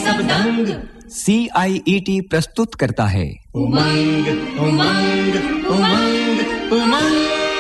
सब दंग। CIET प्रस्तुत करता है उमंग उमंग उमंग उमंग।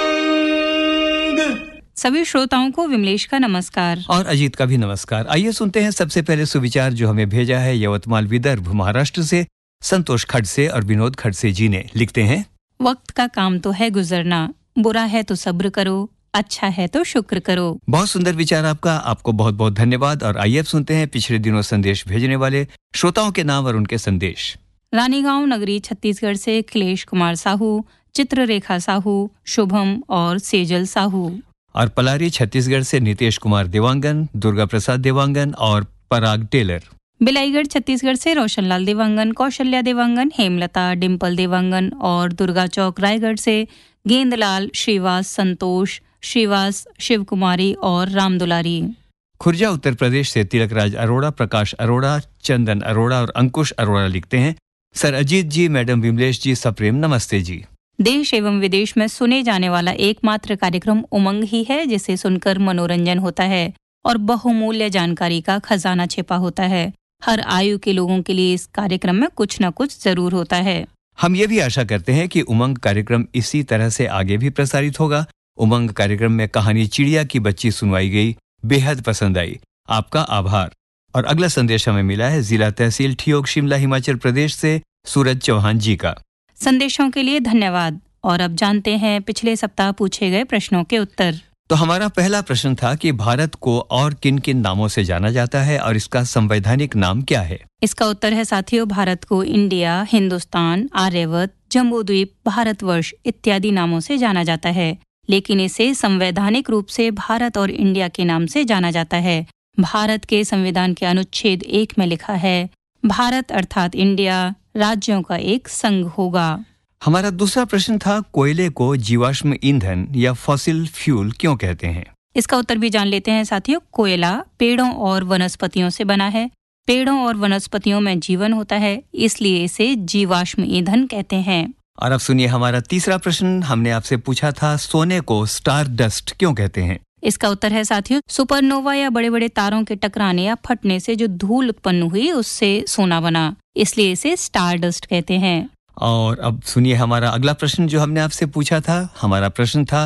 सभी श्रोताओं को विमलेश का नमस्कार और अजीत का भी नमस्कार। आइए सुनते हैं सबसे पहले सुविचार जो हमें भेजा है यवतमाल विदर्भ महाराष्ट्र से संतोष खड़से और विनोद खड़से जी ने। लिखते हैं, वक्त का काम तो है गुजरना, बुरा है तो सब्र करो, अच्छा है तो शुक्र करो। बहुत सुंदर विचार आपका, आपको बहुत बहुत धन्यवाद। और आइए अब सुनते हैं पिछले दिनों संदेश भेजने वाले श्रोताओं के नाम और उनके संदेश। रानीगांव नगरी छत्तीसगढ़ से अखिलेश कुमार साहू, चित्ररेखा साहू, शुभम और सेजल साहू। और पलारी छत्तीसगढ़ से नितेश कुमार देवांगन, दुर्गा प्रसाद देवांगन और पराग टेलर। बिलाईगढ़ छत्तीसगढ़ से रोशनलाल देवांगन, कौशल्या देवांगन, हेमलता, डिम्पल देवांगन और दुर्गा चौक रायगढ़ से गेंदलाल, श्रीवास, संतोष श्रीवास, शिव कुमारी और राम दुलारी। खुर्जा उत्तर प्रदेश से तिलकराज अरोड़ा, प्रकाश अरोड़ा, चंदन अरोड़ा और अंकुश अरोड़ा लिखते हैं, सर अजीत जी, मैडम विमलेश जी, सप्रेम नमस्ते जी। देश एवं विदेश में सुने जाने वाला एकमात्र कार्यक्रम उमंग ही है जिसे सुनकर मनोरंजन होता है और बहुमूल्य जानकारी का खजाना छिपा होता है। हर आयु के लोगों के लिए इस कार्यक्रम में कुछ न कुछ जरूर होता है। हम ये भी आशा करते हैं कि उमंग कार्यक्रम इसी तरह से आगे भी प्रसारित होगा। उमंग कार्यक्रम में कहानी चिड़िया की बच्ची सुनवाई गई, बेहद पसंद आई, आपका आभार। और अगला संदेश हमें मिला है जिला तहसील ठियोग, शिमला, हिमाचल प्रदेश से सूरज चौहान जी का। संदेशों के लिए धन्यवाद। और अब जानते हैं पिछले सप्ताह पूछे गए प्रश्नों के उत्तर। तो हमारा पहला प्रश्न था कि भारत को और किन किन नामों से जाना जाता है और इसका संवैधानिक नाम क्या है। इसका उत्तर है साथियों, भारत को इंडिया, हिंदुस्तान, आर्यवत, जम्बूद्वीप, भारतवर्ष इत्यादि नामों से जाना जाता है, लेकिन इसे संवैधानिक रूप से भारत और इंडिया के नाम से जाना जाता है। भारत के संविधान के अनुच्छेद 1 में लिखा है, भारत अर्थात इंडिया राज्यों का एक संघ होगा। हमारा दूसरा प्रश्न था, कोयले को जीवाश्म ईंधन या फॉसिल फ्यूल क्यों कहते हैं। इसका उत्तर भी जान लेते हैं साथियों। कोयला पेड़ों और वनस्पतियों से बना है। पेड़ों और वनस्पतियों में जीवन होता है, इसलिए इसे जीवाश्म ईंधन कहते हैं। और अब सुनिए हमारा तीसरा प्रश्न। हमने आपसे पूछा था, सोने को स्टार डस्ट क्यों कहते हैं। इसका उत्तर है साथियों, सुपरनोवा या बड़े बड़े तारों के टकराने या फटने से जो धूल उत्पन्न हुई उससे सोना बना, इसलिए इसे स्टार डस्ट कहते हैं। और अब सुनिए हमारा अगला प्रश्न जो हमने आपसे पूछा था। हमारा प्रश्न था,